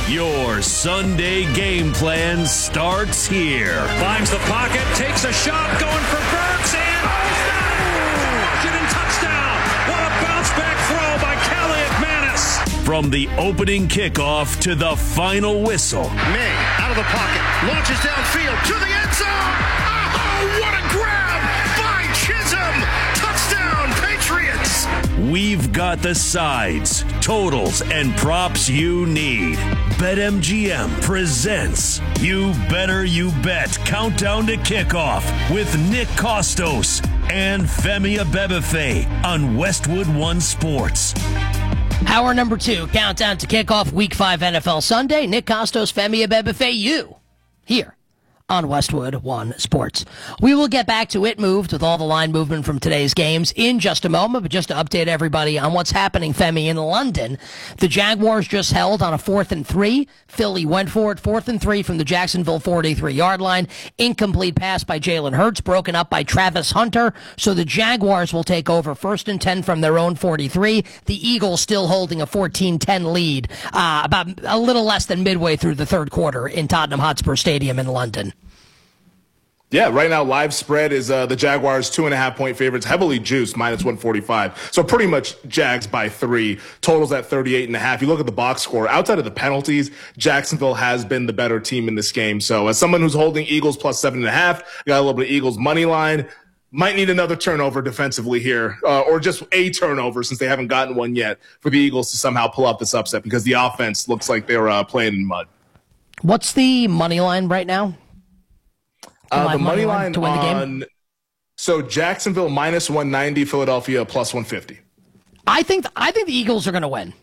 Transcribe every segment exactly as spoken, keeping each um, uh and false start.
Your Sunday game plan starts here. Finds the pocket, takes a shot, going for Burks, and Washington touchdown. What a bounce back throw by Kelly McManus. From the opening kickoff to the final whistle. May out of the pocket, launches downfield to the end zone. Oh, what a grab by Chisholm. Touchdown, Patriots. We've got the sides, totals, and props you need. BetMGM presents You Better You Bet Countdown to Kickoff with Nick Kostos and Femi Abebefe on Westwood One Sports. Hour number two, countdown to kickoff week five N F L Sunday. Nick Kostos, Femi Abebefe, you here on Westwood One Sports. We will get back to It Moved with all the line movement from today's games in just a moment, but just to update everybody on what's happening, Femi, in London. The Jaguars just held on a fourth and three. Philly went for it, fourth and three from the Jacksonville forty-three-yard line. Incomplete pass by Jalen Hurts, broken up by Travis Hunter. So the Jaguars will take over first and ten from their own forty-three. The Eagles still holding a fourteen ten lead, uh, about a little less than midway through the third quarter in Tottenham Hotspur Stadium in London. Yeah, right now live spread is uh, the Jaguars two and a half point favorites, heavily juiced, minus one forty-five. So pretty much Jags by three. Totals at thirty-eight and a half. You look at the box score, outside of the penalties, Jacksonville has been the better team in this game. So as someone who's holding Eagles plus seven and a half, got a little bit of Eagles money line. Might need another turnover defensively here, uh, or just a turnover since they haven't gotten one yet for the Eagles to somehow pull off this upset because the offense looks like they're uh, playing in mud. What's the money line right now? Uh, the money line to win the on, game? So Jacksonville minus one ninety, Philadelphia plus one fifty. I think I think the Eagles are going to win.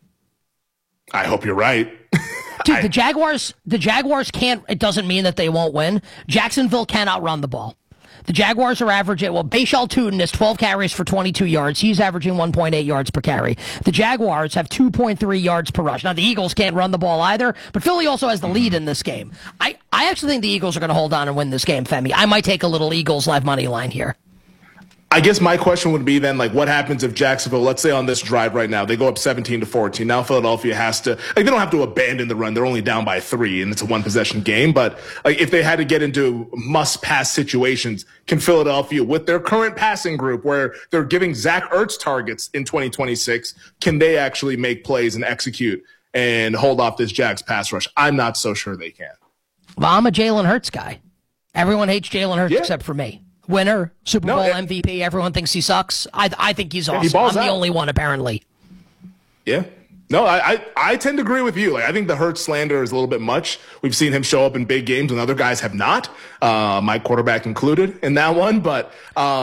I hope you're right. Dude, I, the Jaguars, the Jaguars can't. It doesn't mean that they won't win. Jacksonville cannot run the ball. The Jaguars are averaging, well, Bashal Tutin has twelve carries for twenty-two yards. He's averaging one point eight yards per carry. The Jaguars have two point three yards per rush. Now, the Eagles can't run the ball either, but Philly also has the lead in this game. I, I actually think the Eagles are going to hold on and win this game, Femi. I might take a little Eagles live money line here. I guess my question would be then, like, what happens if Jacksonville, let's say on this drive right now, they go up seventeen to fourteen. Now Philadelphia has to, like, they don't have to abandon the run. They're only down by three, and it's a one-possession game. But, like, if they had to get into must-pass situations, can Philadelphia, with their current passing group, where they're giving Zach Ertz targets in twenty twenty-six, can they actually make plays and execute and hold off this Jags pass rush? I'm not so sure they can. Well, I'm a Jalen Hurts guy. Everyone hates Jalen Hurts yeah. except for me. Winner, Super no, Bowl it, M V P. Everyone thinks he sucks. I I think he's awesome. He balls I'm out. the only one, apparently. Yeah. No, I, I I tend to agree with you. Like, I think the Hurts slander is a little bit much. We've seen him show up in big games when other guys have not, uh, my quarterback included in that one. But um,